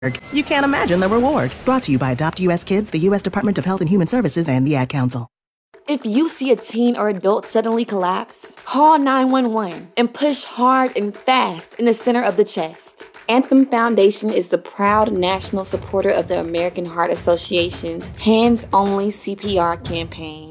You can't imagine the reward. Brought to you by Adopt U.S. Kids, the U.S. Department of Health and Human Services, and the Ad Council. If you see a teen or adult suddenly collapse, call 911 and push hard and fast in the center of the chest. Anthem Foundation is the proud national supporter of the American Heart Association's Hands Only CPR campaign.